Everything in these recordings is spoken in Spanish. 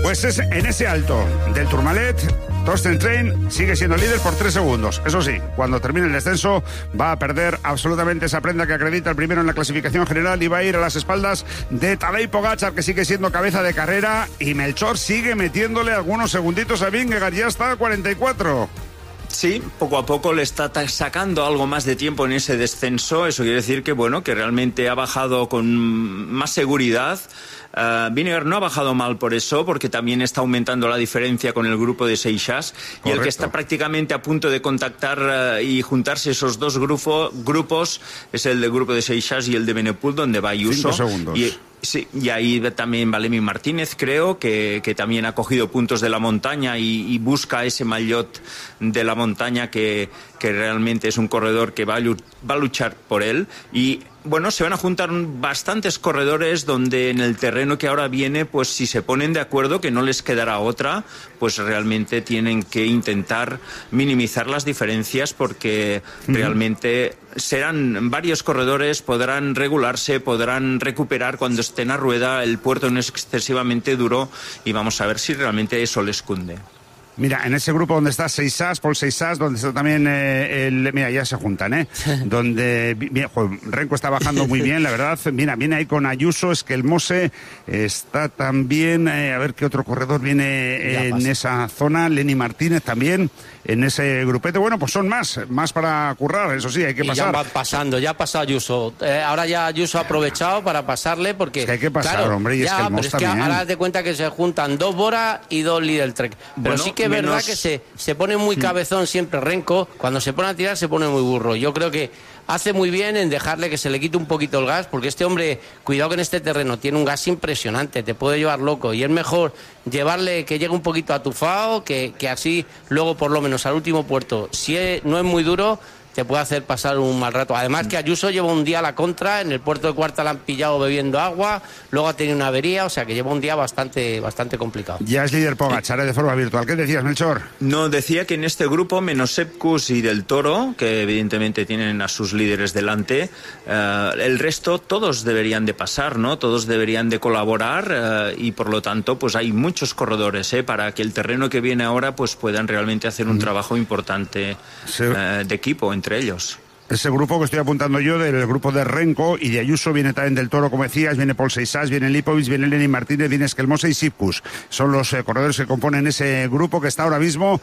Pues es en ese alto del Tourmalet, Torsten Train sigue siendo líder por 3 segundos. Eso sí, cuando termine el descenso va a perder absolutamente esa prenda que acredita el primero en la clasificación general y va a ir a las espaldas de Tadej Pogačar, que sigue siendo cabeza de carrera, y Melchor sigue metiéndole algunos segunditos a Vingegaard, ya está a 44. Sí, poco a poco le está sacando algo más de tiempo en ese descenso. Eso quiere decir que, bueno, que realmente ha bajado con más seguridad. Vingegaard no ha bajado mal por eso, porque también está aumentando la diferencia con el grupo de Seixas. Correcto. Y el que está prácticamente a punto de contactar y juntarse esos dos grupos es el del grupo de Seixas y el de Benepul, donde va Ayuso. 5 segundos. Sí, y ahí también Valemi Martínez, creo, que también ha cogido puntos de la montaña y busca ese maillot de la montaña que realmente es un corredor que va a luchar por él. Y bueno, se van a juntar bastantes corredores donde en el terreno que ahora viene, pues si se ponen de acuerdo, que no les quedará otra, pues realmente tienen que intentar minimizar las diferencias, porque realmente serán varios corredores, podrán regularse, podrán recuperar cuando estén a rueda, el puerto no es excesivamente duro y vamos a ver si realmente eso les cunde. Mira, en ese grupo donde está Seixas, Paul Seixas, donde está también mira, ya se juntan, donde Renko está bajando muy bien, la verdad. Mira, viene ahí con Ayuso, es que el Mose está también, a ver qué otro corredor viene en esa zona, Lenny Martínez también, en ese grupete. Bueno, pues son más para currar, eso sí, hay que pasar. Ya va pasando, ya ha pasado Ayuso. Ahora ya Ayuso ha aprovechado para pasarle, porque... Es que hay que pasar, claro, hombre, y es que el Mose también. Ahora date cuenta que se juntan 2 Bora y 2 Lidl Trek. Pero bueno, sí que es verdad que se pone muy cabezón siempre Renko. Cuando se pone a tirar se pone muy burro. Yo creo que hace muy bien en dejarle que se le quite un poquito el gas, porque este hombre, cuidado que en este terreno tiene un gas impresionante, te puede llevar loco, y es mejor llevarle que llegue un poquito atufado, que así luego por lo menos al último puerto, si no es muy duro, te puede hacer pasar un mal rato. Además que Ayuso lleva un día a la contra, en el puerto de Cuarta la han pillado bebiendo agua, luego ha tenido una avería, o sea que lleva un día bastante complicado. Ya es líder Pogačar de forma virtual. ¿Qué decías, Melchor? No, decía que en este grupo, menos Sepkus y Del Toro, que evidentemente tienen a sus líderes delante, el resto todos deberían de pasar, ¿no? Todos deberían de colaborar y por lo tanto pues hay muchos corredores para que el terreno que viene ahora pues puedan realmente hacer un trabajo importante de equipo entre ellos. Ese grupo que estoy apuntando yo, del grupo de Renko y de Ayuso, viene también Del Toro, como decías, viene Paul Seixas, viene Lipovic, viene Lenny Martínez, viene Esquelmose y Sipkus. Son los corredores que componen ese grupo, que está ahora mismo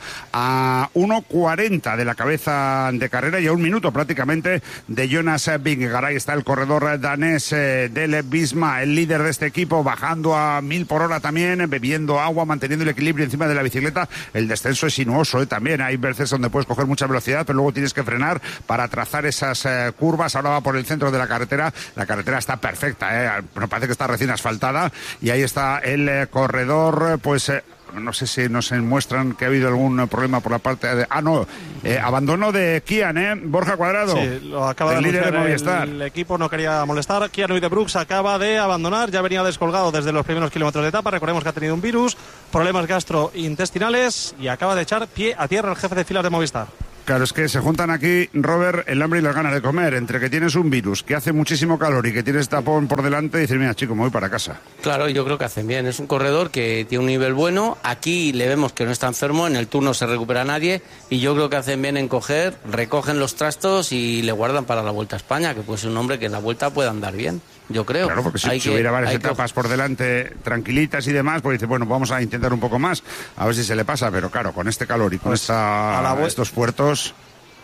a 1:40 de la cabeza de carrera y a 1 minuto prácticamente de Jonas Vingegaard. Ahí está el corredor danés del Visma, el líder de este equipo, bajando a 1000 por hora también, bebiendo agua, manteniendo el equilibrio encima de la bicicleta. El descenso es sinuoso también. Hay veces donde puedes coger mucha velocidad, pero luego tienes que frenar para trazar esas curvas. Ahora va por el centro de la carretera está perfecta, me parece que está recién asfaltada, y ahí está el corredor, pues no sé si nos muestran que ha habido algún problema por la parte de... abandono de Kian, Borja Cuadrado. Sí, lo acaba de anunciar Movistar. El equipo no quería molestar. Kian Uijtdebroeks acaba de abandonar, ya venía descolgado desde los primeros kilómetros de etapa. Recordemos que ha tenido un virus, problemas gastrointestinales, y acaba de echar pie a tierra el jefe de filas de Movistar. Claro, es que se juntan aquí, Robert, el hambre y las ganas de comer. Entre que tienes un virus, que hace muchísimo calor y que tienes tapón por delante, y dices, mira, chico, me voy para casa. Claro, yo creo que hacen bien. Es un corredor que tiene un nivel bueno. Aquí le vemos que no está enfermo, en el Tour no se recupera nadie, y yo creo que hacen bien en recogen los trastos y le guardan para la Vuelta a España, que puede ser un hombre que en la Vuelta pueda andar bien. Yo creo. Claro, porque si hubiera varias etapas por delante tranquilitas y demás, pues dice, bueno, vamos a intentar un poco más, a ver si se le pasa, pero claro, con este calor y con estos puertos...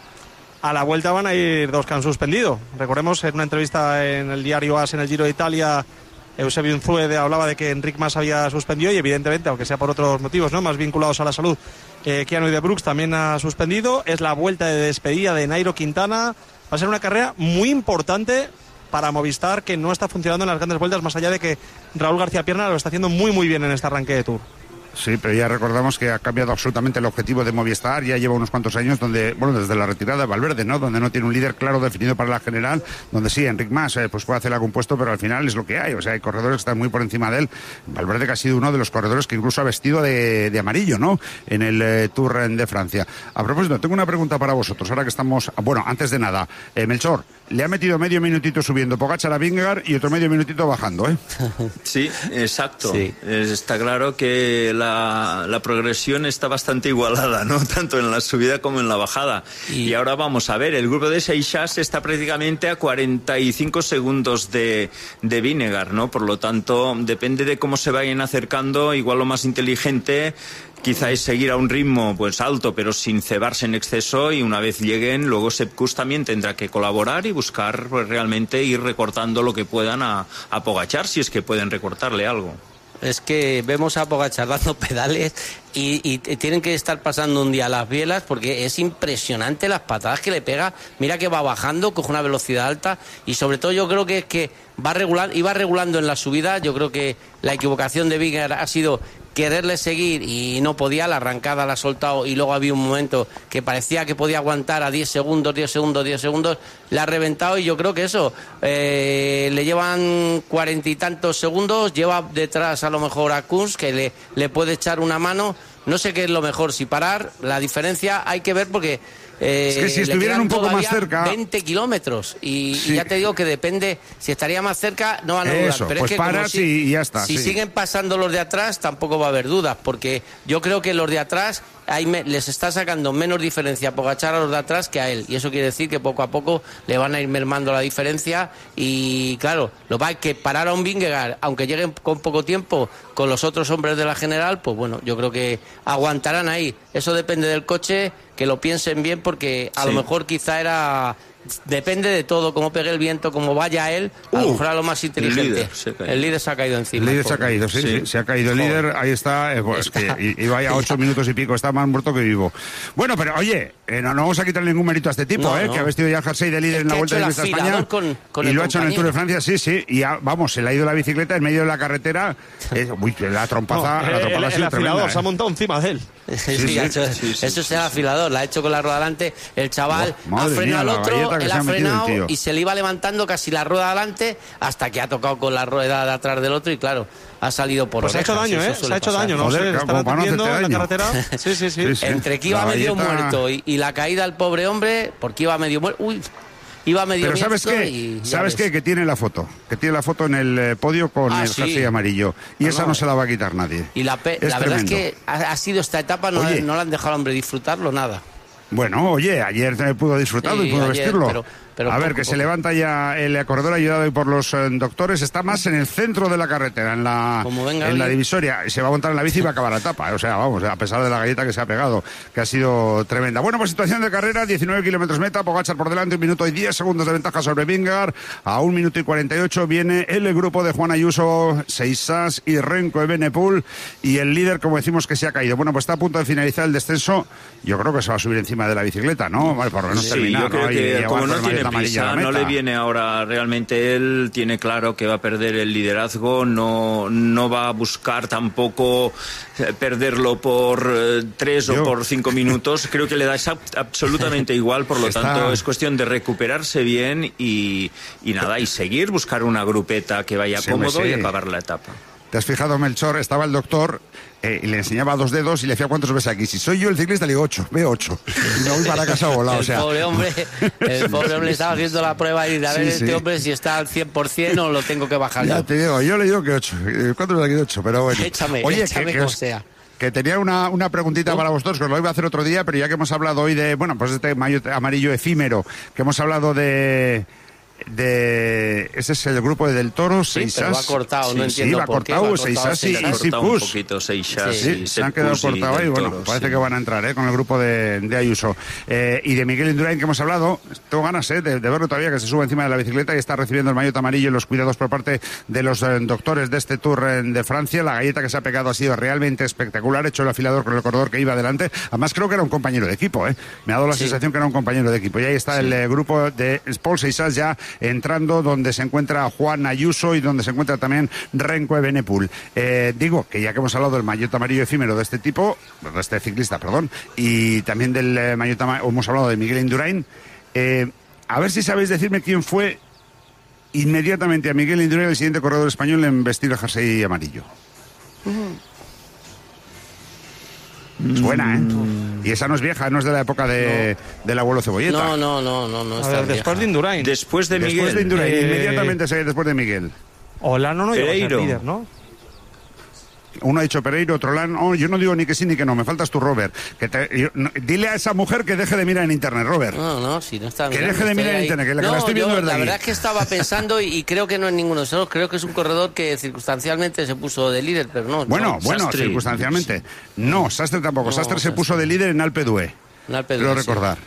A la Vuelta van a ir 2 que han suspendido. Recordemos, en una entrevista en el diario AS en el Giro de Italia, Eusebio Unzué hablaba de que Enric Mas había suspendido, y evidentemente, aunque sea por otros motivos, ¿no?, más vinculados a la salud, Kian Uijtdebroeks también ha suspendido. Es la vuelta de despedida de Nairo Quintana. Va a ser una carrera muy importante para Movistar, que no está funcionando en las grandes vueltas, más allá de que Raúl García Pierna lo está haciendo muy muy bien en este arranque de Tour. Sí, pero ya recordamos que ha cambiado absolutamente el objetivo de Movistar, ya lleva unos cuantos años donde, bueno, desde la retirada de Valverde, ¿no? Donde no tiene un líder claro definido para la general, donde sí, Enric Mas pues puede hacer algún puesto, pero al final es lo que hay, o sea, hay corredores que están muy por encima de él. Valverde, que ha sido uno de los corredores que incluso ha vestido de amarillo, ¿no? En el Tour de Francia. A propósito, tengo una pregunta para vosotros, ahora que estamos, bueno, antes de nada, Melchor, le ha metido medio minutito subiendo Pogačar a Vingegaard y otro medio minutito bajando, ¿eh? Sí, exacto. Sí. Está claro que la progresión está bastante igualada, ¿no? Tanto en la subida como en la bajada. Y ahora vamos a ver, el grupo de Seixas está prácticamente a 45 segundos de Vingegaard, ¿no? Por lo tanto, depende de cómo se vayan acercando, igual lo más inteligente quizá es seguir a un ritmo pues alto, pero sin cebarse en exceso, y una vez lleguen, luego Sepp Kuss también tendrá que colaborar y buscar pues, realmente ir recortando lo que puedan a Pogačar, si es que pueden recortarle algo. Es que vemos a Pogačar dando pedales y tienen que estar pasando un día las bielas, porque es impresionante las patadas que le pega. Mira que va bajando, coge una velocidad alta, y sobre todo yo creo que es que iba regulando en la subida. Yo creo que la equivocación de Vingegaard ha sido quererle seguir y no podía, la arrancada la ha soltado, y luego había un momento que parecía que podía aguantar a 10 segundos, la ha reventado, y yo creo que eso, le llevan 40 y tantos segundos, lleva detrás a lo mejor a Kuss, que le puede echar una mano. No sé qué es lo mejor, si parar, la diferencia hay que ver, porque es que si estuvieran un poco más cerca, 20 kilómetros, y ya te digo que depende, si estaría más cerca no van a dudar, pero pues es que paras y ya está. Si siguen pasando los de atrás tampoco va a haber dudas, porque yo creo que los de atrás les está sacando menos diferencia a Pogačar a los de atrás que a él, y eso quiere decir que poco a poco le van a ir mermando la diferencia. Y claro, lo que hay que parar a un Vingegaard, aunque lleguen con poco tiempo con los otros hombres de la general, pues bueno, yo creo que aguantarán ahí. Eso depende del coche, que lo piensen bien, porque a lo mejor quizá depende de todo, cómo pegue el viento, cómo vaya él, a lo mejor era lo más inteligente. El líder se ha caído encima. El líder se ha caído, sí, se ha caído el líder, ahí está, pues, que iba ya 8 minutos y pico, está más muerto que vivo. Bueno, pero oye, no vamos a quitarle ningún mérito a este tipo, que ha vestido ya el jersey de líder en la Vuelta de España, y lo ha hecho en el Tour de Francia, sí, y vamos, se le ha ido la bicicleta en medio de la carretera, la trompaza ha sido tremenda. Se ha montado encima de él. Eso es el afilador, la ha hecho con la rueda delante, el chaval ha frenado al otro, él ha frenado y se le iba levantando casi la rueda delante hasta que ha tocado con la rueda de atrás del otro, y claro, ha salido por orejas. Se ha hecho daño, se ha hecho daño, no sé, están atendiendo en la carretera. Sí. Entre que iba medio muerto y la caída al pobre hombre, porque iba medio muerto. Iba medio. Pero ¿sabes qué? ¿Sabes qué? Que tiene la foto. Que tiene la foto en el podio con el jersey amarillo. Y esa no se la va a quitar nadie. Y la verdad es que ha sido esta etapa, no la han dejado al hombre disfrutarlo nada. Bueno, oye, ayer pudo disfrutarlo y pudo vestirlo. Pero a ver, que se levanta ya el corredor ayudado hoy por los doctores. Está más en el centro de la carretera, en la divisoria. Se va a montar en la bici y va a acabar la etapa. O sea, vamos, a pesar de la galleta que se ha pegado, que ha sido tremenda. Bueno, pues situación de carrera, 19 kilómetros meta, Pogačar por delante, 1 minuto y 10 segundos de ventaja sobre Vingegaard. A 1 minuto y 48 viene el grupo de Juan Ayuso, Seixas y Renko Evenepoel. Y el líder, como decimos, que se ha caído. Bueno, pues está a punto de finalizar el descenso. Yo creo que se va a subir encima de la bicicleta, ¿no? Vale, por lo menos terminar, yo creo, ¿no? que como no tiene prisa, no le viene ahora, realmente él tiene claro que va a perder el liderazgo, no va a buscar tampoco perderlo por 3 o por 5 minutos. Creo que le da absolutamente igual, por lo tanto es cuestión de recuperarse bien y nada, y seguir, buscar una grupeta que vaya cómodo y acabar la etapa. ¿Te has fijado, Melchor? Estaba el doctor y le enseñaba 2 dedos y le decía ¿cuántos ves aquí? Si soy yo el ciclista, le digo 8, ve 8. Y me voy para casa volado. El pobre hombre estaba haciendo la prueba y a ver este hombre si está al 100% o lo tengo que bajar. Ya te digo, yo le digo que 8. ¿Cuántos ves aquí? 8, pero bueno. Échame como sea. Que tenía una preguntita para vosotros, que os lo iba a hacer otro día, pero ya que hemos hablado hoy de, bueno, pues este maillot amarillo efímero, que hemos hablado de ese es el grupo Del Toro, Seixas. Pero va cortado, no entiendo por qué. Seixas y Sipus. Se han quedado cortados ahí. Bueno, parece que van a entrar con el grupo de Ayuso. Y de Miguel Indurain, que hemos hablado, tengo ganas de verlo todavía, que se sube encima de la bicicleta y está recibiendo el maillot amarillo y los cuidados por parte de los doctores de este Tour de Francia. La galleta que se ha pegado ha sido realmente espectacular, hecho el afilador con el corredor que iba adelante. Además creo que era un compañero de equipo, me ha dado la sensación que era un compañero de equipo. Y ahí está el grupo de Paul Seixas ya entrando, donde se encuentra Juan Ayuso y donde se encuentra también Renko Evenepoel. Digo que ya que hemos hablado del maillot amarillo efímero de este tipo, de este ciclista, perdón, y también del maillot amarillo, hemos hablado de Miguel Indurain, a ver si sabéis decirme quién fue inmediatamente a Miguel Indurain el siguiente corredor español en vestir el jersey amarillo. Suena, ¿eh? Y esa no es vieja, no es de la época del abuelo Cebolleta. No. A ver, después de Indurain. Después de Miguel. Después de Indurain, inmediatamente después de Miguel. Olano no iba a ser Pereiro. líder, ¿no? Uno ha dicho Pereiro, otro Lano. Oh, yo no digo ni que sí ni que no, me faltas tú, Robert. Dile a esa mujer que deje de mirar en internet, Robert. No, si no está Que mirando, deje de estoy mirar en ahí. internet, que la estoy viendo desde la aquí. verdad es que estaba pensando y creo que no es ninguno de esos. Creo que es un corredor que circunstancialmente se puso de líder, pero no. Bueno, Sastre. circunstancialmente. No, Sastre tampoco. No, Sastre se Sastre. puso de líder en Alpe d'Huez. Creo recordar.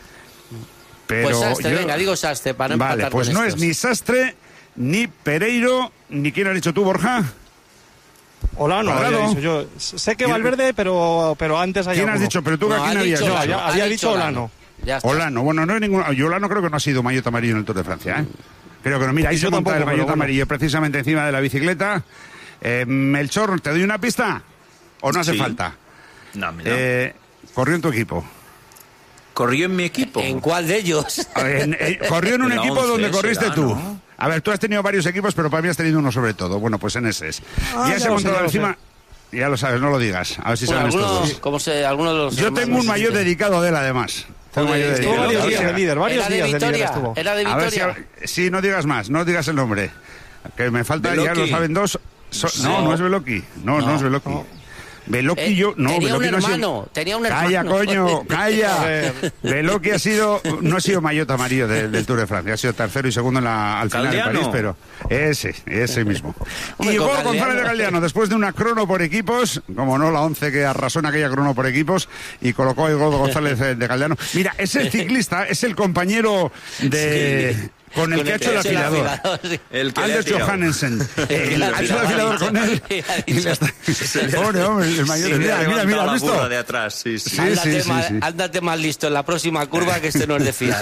Pero Pues Sastre, venga, digo Sastre para no Vale, empatar pues con no estos. es ni Sastre, ni Pereiro, ni quién has dicho tú, Borja. Olano, Cuadrado. había dicho yo. Sé que ¿Quién- Valverde, pero antes hay ¿Quién has alguno. dicho? Pero tú, ¿a No, quién ha habías dicho dicho? Olano. había ha dicho Olano. Ya está. Olano, bueno, no es ninguno. Yo Olano creo que no ha sido maillot amarillo en el Tour de Francia, ¿eh? Creo que no. Mira, ahí Yo se monta tampoco, el pero maillot bueno. amarillo precisamente encima de la bicicleta. Melchor, ¿te doy una pista? ¿O no hace Sí. falta? No, mira. Corrió en tu equipo. Corrió en mi equipo. ¿En cuál de ellos? Corrió en un En la equipo 11 donde corriste será, tú. ¿no? A ver, tú has tenido varios equipos, pero para mí has tenido uno sobre todo. Bueno, pues en ese es. Ah, ya se ya lo montado sé, ya lo encima. Ya lo sabes, no lo digas. A ver si Bueno, saben estos algunos, dos. ¿cómo se, algunos de los Yo hermanos tengo un maillot este. dedicado de él, además. Tengo un maillot Estuvo Estuvo dedicado. varios días de líder, varios Era de días de líder Vitoria, estuvo. era de A ver Vitoria. sí, no digas más, no digas el nombre. Que me falta, ya Beloki. lo saben dos. No es Beloki. No es Beloki. Beloki Tenía Beloki un no ha sido- hermano, tenía un Calla, hermano. coño, calla. Beloki no ha sido maillot amarillo del Tour de Francia, ha sido tercero y segundo al final de Galdeano. París, pero ese mismo. Hombre, Y con Igor González de Galdeano. Galdeano, después de una crono por equipos, como no, la 11 que arrasó en aquella crono por equipos, y colocó a Igor González de Galdeano. Mira, ese ciclista es el compañero de... Con el que ha hecho el afilador. sí. El que le ha Anders tirado. Johannesen. Ha hecho el afilador. afilador con él. Y le está... Pobre hombre, el mayor. Se le ha Mira, levantado ¿has la visto? burra de atrás, sí. Sí. Ándate más listo en la próxima curva, que este no es de fiar.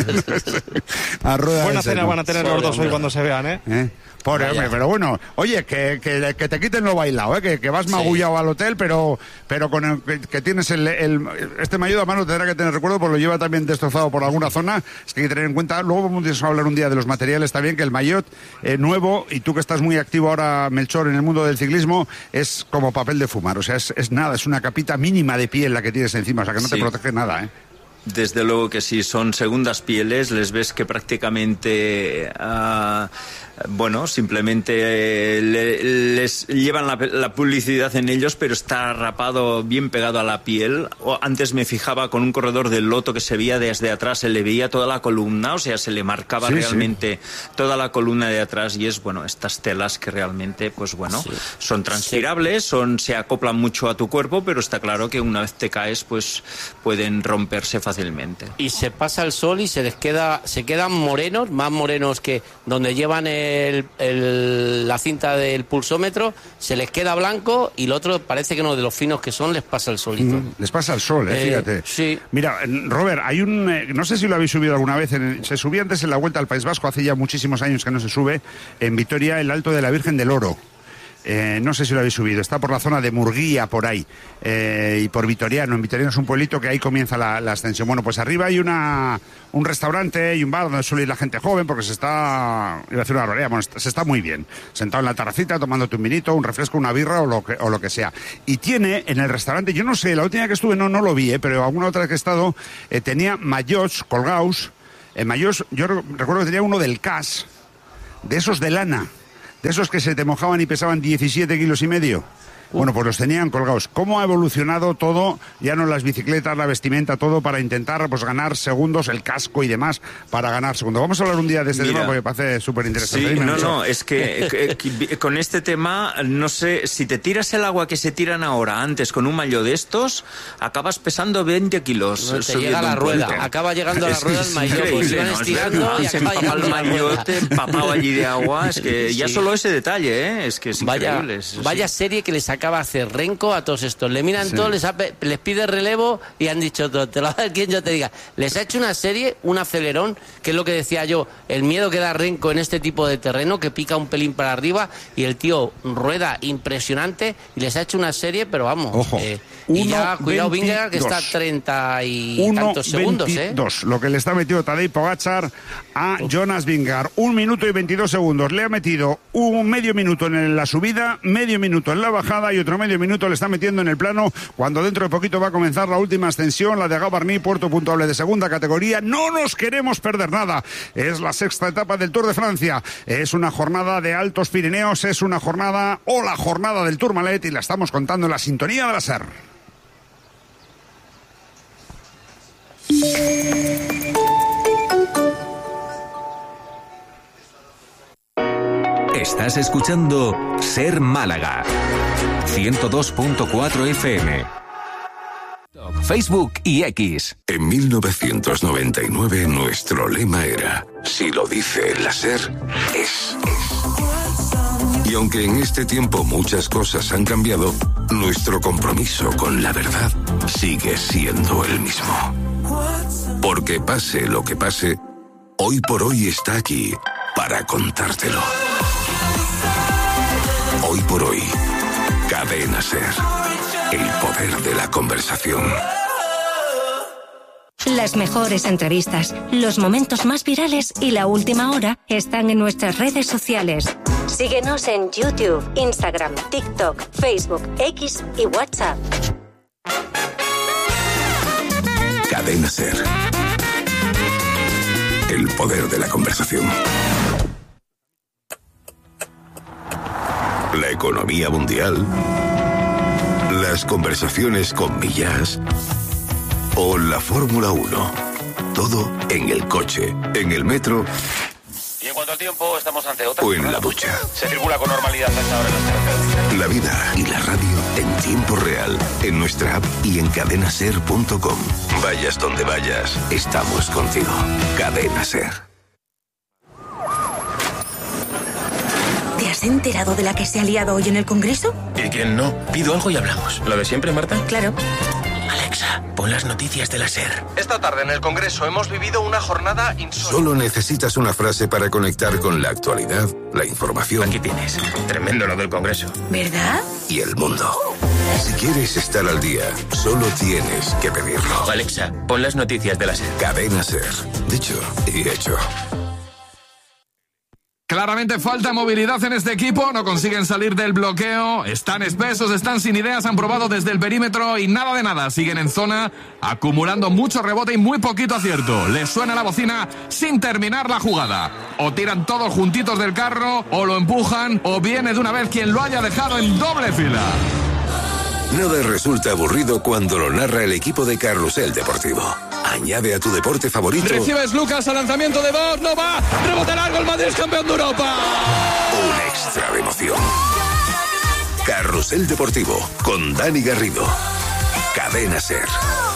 A rueda Buena de cena seno. van a tener los dos hoy cuando se vean, ¿eh? Pobre Vaya. hombre, pero bueno, oye, que te quiten lo bailado, que vas magullado al hotel, pero con que tienes este maillot a mano tendrá que tener recuerdo, porque lo lleva también destrozado por alguna zona. Es que hay que tener en cuenta, luego vamos a hablar un día de los materiales también, que el maillot nuevo, y tú que estás muy activo ahora, Melchor, en el mundo del ciclismo, es como papel de fumar, o sea, es nada, es una capita mínima de piel la que tienes encima, o sea, que no te Sí. protege nada, Desde luego que sí, son segundas pieles, les ves que prácticamente, simplemente les llevan la publicidad en ellos, pero está rapado, bien pegado a la piel. Antes me fijaba con un corredor del Lotto que se veía desde atrás, se le veía toda la columna, o sea, se le marcaba Sí, realmente toda la columna de atrás, y es, estas telas que realmente, son transpirables, se acoplan mucho a tu cuerpo, pero está claro que una vez te caes, pues pueden romperse fácilmente. Y se pasa el sol y se quedan morenos, más morenos que donde llevan la cinta del pulsómetro, se les queda blanco, y el otro parece que no, de los finos que son, les pasa el solito. Les pasa el sol, fíjate. Sí. Mira, Robert, hay no sé si lo habéis subido alguna vez, se subía antes en la Vuelta al País Vasco, hace ya muchísimos años que no se sube, en Vitoria, el Alto de la Virgen del Oro. No sé si lo habéis subido, está por la zona de Murguía, por ahí, y por Vitoriano. En Vitoriano es un pueblito que ahí comienza la ascensión. Bueno, pues arriba hay un restaurante y un bar donde suele ir la gente joven, porque se está muy bien, sentado en la terracita, tomándote un vinito, un refresco, una birra o lo que sea. Y tiene en el restaurante, yo no sé, la última que estuve no lo vi, pero alguna otra que he estado, tenía maillots colgados, maillots, yo recuerdo que tenía uno del CAS, de esos de lana, de esos que se te mojaban y pesaban 17 kilos y medio. Bueno, pues los tenían colgados. ¿Cómo ha evolucionado todo? Ya no las bicicletas, la vestimenta, todo para intentar ganar segundos, el casco y demás, para ganar segundos. Vamos a hablar un día de este tema porque me parece súper interesante. Sí, es que con este tema, no sé, si te tiras el agua que se tiran ahora antes con un maillot de estos, acabas pesando 20 kilos. Te llega a la rueda, acaba llegando a la rueda el maillot, pues se van estirando y se acaba empapa llegando el a la rueda. maillot empapado allí de agua, es que ya solo ese detalle, es que es increíble. Vaya serie que le saca acaba de hacer Renko a todos estos. Le miran todos, les pide relevo y han dicho todo. Te lo va a dar quien yo te diga. Les ha hecho una serie, un acelerón, que es lo que decía yo, el miedo que da Renko en este tipo de terreno, que pica un pelín para arriba y el tío rueda impresionante y les ha hecho una serie, pero vamos. Ojo. Y ya, cuidado, Vingegaard, que está a 30 y tantos segundos, 22, lo que le está metido Tadej Pogačar a Jonas Vingegaard. 1 minuto y 22 segundos. Le ha metido un medio minuto en la subida, medio minuto en la bajada y otro medio minuto le está metiendo en el plano cuando dentro de poquito va a comenzar la última ascensión, la de Gavarnie, puerto puntuable de segunda categoría. No nos queremos perder nada. Es la 6ª etapa del Tour de Francia. Es una jornada de Altos Pirineos, es una jornada o la jornada del Tourmalet y la estamos contando en la sintonía de la SER. Estás escuchando SER Málaga 102.4 FM, Facebook y X. En 1999 nuestro lema era: si lo dice la SER, es. Y aunque en este tiempo muchas cosas han cambiado, nuestro compromiso con la verdad sigue siendo el mismo. Porque pase lo que pase, Hoy por Hoy está aquí para contártelo. Hoy por Hoy, Cadena SER, el poder de la conversación. Las mejores entrevistas, los momentos más virales y la última hora están en nuestras redes sociales. Síguenos en YouTube, Instagram, TikTok, Facebook, X y WhatsApp. Cadena SER, el poder de la conversación. La economía mundial, las conversaciones con Millás o la Fórmula 1. Todo en el coche, en el metro. Y en cuanto al tiempo, estamos ante otra. O en la ducha. Se circula con normalidad hasta ahora en las carreteras. La vida y la radio en tiempo real, en nuestra app y en cadenaser.com. Vayas donde vayas, estamos contigo. Cadena SER. ¿Te has enterado de la que se ha liado hoy en el Congreso? ¿Y quién no? Pido algo y hablamos. ¿Lo de siempre, Marta? Claro. Alexa, pon las noticias de la SER. Esta tarde en el Congreso hemos vivido una jornada insólita. Solo necesitas una frase para conectar con la actualidad, la información. Aquí tienes. Tremendo lo del Congreso. ¿Verdad? Y el mundo. Si quieres estar al día, solo tienes que pedirlo. Alexa, pon las noticias de la SER. Cadena SER. Dicho y hecho. Claramente falta movilidad en este equipo, no consiguen salir del bloqueo, están espesos, están sin ideas, han probado desde el perímetro y nada de nada, siguen en zona, acumulando mucho rebote y muy poquito acierto. Les suena la bocina sin terminar la jugada. O tiran todos juntitos del carro, o lo empujan, o viene de una vez quien lo haya dejado en doble fila. Nada resulta aburrido cuando lo narra el equipo de Carrusel Deportivo. Añade a tu deporte favorito. Recibes Lucas al lanzamiento de Bosch, no va, rebote largo, el Madrid es campeón de Europa. Un extra de emoción. Carrusel Deportivo con Dani Garrido. Cadena SER.